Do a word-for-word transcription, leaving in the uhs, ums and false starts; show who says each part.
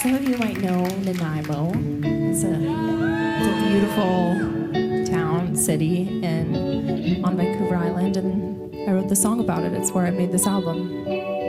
Speaker 1: Some of you might know Nanaimo. It's a, it's a beautiful town, city, in, on Vancouver Island, and I wrote the song about it. It's where I made this album.